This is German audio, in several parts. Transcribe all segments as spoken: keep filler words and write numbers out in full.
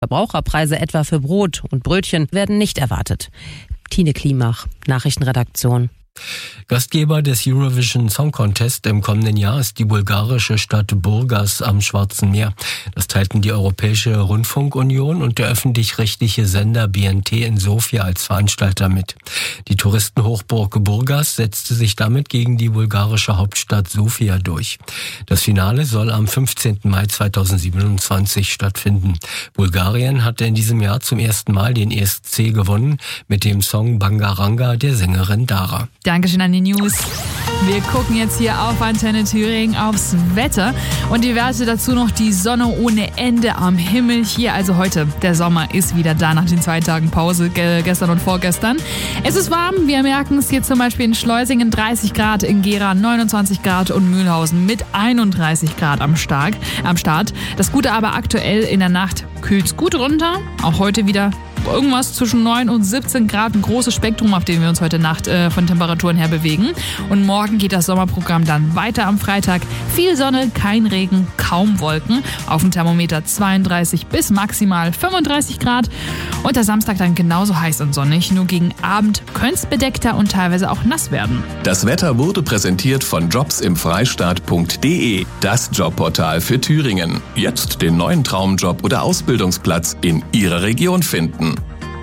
Verbraucherpreise etwa für Brot und Brötchen werden nicht erwartet. Tine Klimach, Nachrichtenredaktion. Gastgeber des Eurovision Song Contest im kommenden Jahr ist die bulgarische Stadt Burgas am Schwarzen Meer. Das teilten die Europäische Rundfunkunion und der öffentlich-rechtliche Sender B N T in Sofia als Veranstalter mit. Die Touristenhochburg Burgas setzte sich damit gegen die bulgarische Hauptstadt Sofia durch. Das Finale soll am fünfzehnten Mai zweitausendsiebenundzwanzig stattfinden. Bulgarien hatte in diesem Jahr zum ersten Mal den E S C gewonnen mit dem Song Bangaranga der Sängerin Dara. Dankeschön an die News. Wir gucken jetzt hier auf Antenne Thüringen aufs Wetter und die Werte dazu noch die Sonne ohne Ende am Himmel. Hier also heute, der Sommer ist wieder da nach den zwei Tagen Pause, ge- gestern und vorgestern. Es ist warm, wir merken es hier zum Beispiel in Schleusingen dreißig Grad, in Gera neunundzwanzig Grad und Mühlhausen mit einunddreißig Grad am, Stark, am Start. Das Gute aber aktuell in der Nacht kühlt es gut runter, auch heute wieder irgendwas zwischen neun und siebzehn Grad, ein großes Spektrum, auf dem wir uns heute Nacht äh, von Temperaturen her bewegen. Und morgen geht das Sommerprogramm dann weiter am Freitag. Viel Sonne, kein Regen, kaum Wolken. Auf dem Thermometer zweiunddreißig bis maximal fünfunddreißig Grad. Und der Samstag dann genauso heiß und sonnig. Nur gegen Abend könnte es bedeckter und teilweise auch nass werden. Das Wetter wurde präsentiert von jobs im freistaat punkt de, das Jobportal für Thüringen. Jetzt den neuen Traumjob oder Ausbildungsplatz in Ihrer Region finden.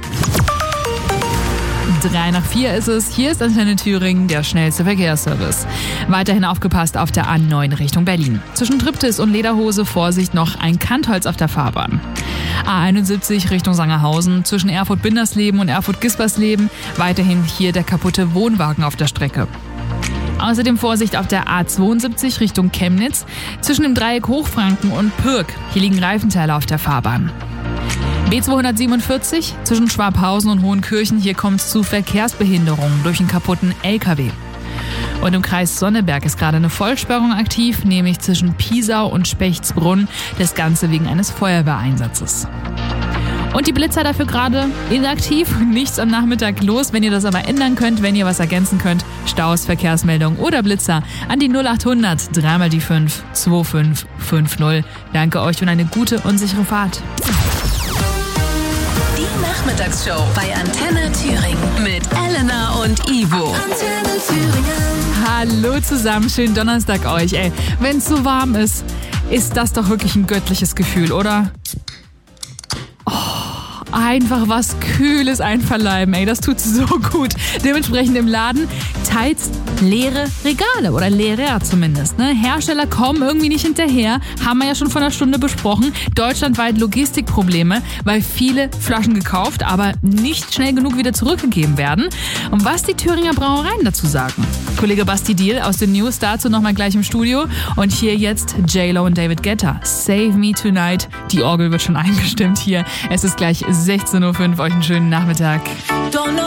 Drei nach vier ist es. Hier ist Antenne Thüringen, der schnellste Verkehrsservice. Weiterhin aufgepasst auf der A neun Richtung Berlin. Zwischen Triptis und Lederhose Vorsicht noch ein Kantholz auf der Fahrbahn. A einundsiebzig Richtung Sangerhausen. Zwischen Erfurt-Bindersleben und Erfurt-Gispersleben weiterhin hier der kaputte Wohnwagen auf der Strecke. Außerdem Vorsicht auf der A zweiundsiebzig Richtung Chemnitz. Zwischen dem Dreieck Hochfranken und Pürg. Hier liegen Reifenteile auf der Fahrbahn. B zweihundertsiebenundvierzig zwischen Schwabhausen und Hohenkirchen. Hier kommt es zu Verkehrsbehinderungen durch einen kaputten L K W. Und im Kreis Sonneberg ist gerade eine Vollsperrung aktiv, nämlich zwischen Piesau und Spechtsbrunn. Das Ganze wegen eines Feuerwehreinsatzes. Und die Blitzer dafür gerade inaktiv, nichts am Nachmittag los. Wenn ihr das aber ändern könnt, wenn ihr was ergänzen könnt, Staus, Verkehrsmeldung oder Blitzer an die null achthundert drei mal die fünf zwei fünf fünf null. Danke euch und eine gute und sichere Fahrt. Die Nachmittagsshow bei Antenne Thüringen mit Elena und Ivo. Antenne Thüringen. Hallo zusammen, schönen Donnerstag euch. Ey, wenn es so warm ist, ist das doch wirklich ein göttliches Gefühl, oder? Einfach was Kühles einverleiben, ey, das tut so gut. Dementsprechend im Laden teils leere Regale oder leerer zumindest. Ne? Hersteller kommen irgendwie nicht hinterher, haben wir ja schon vor einer Stunde besprochen. Deutschlandweit Logistikprobleme, weil viele Flaschen gekauft, aber nicht schnell genug wieder zurückgegeben werden. Und was die Thüringer Brauereien dazu sagen? Kollege Basti Diel aus den News dazu nochmal gleich im Studio. Und hier jetzt J-Lo und David Guetta. Save Me Tonight. Die Orgel wird schon eingestimmt hier. Es ist gleich sechzehn Uhr fünf. Euch einen schönen Nachmittag.